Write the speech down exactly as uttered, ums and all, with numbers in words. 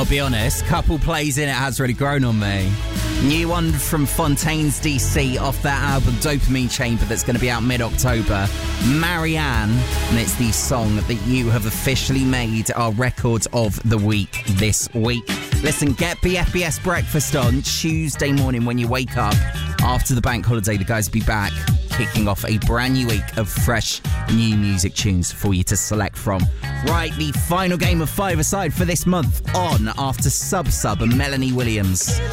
I'll be honest, couple plays in, it has really grown on me. New one from Fontaines D C off their album Dopamine Chamber that's going to be out mid-October. Marianne, and it's the song that you have officially made our record of the week this week. Listen, get B F B S Breakfast on Tuesday morning when you wake up. After the bank holiday, the guys will be back, kicking off a brand new week of fresh new music tunes for you to select from. Right, the final game of five-a-side for this month on after Sub Sub and Melanie Williams.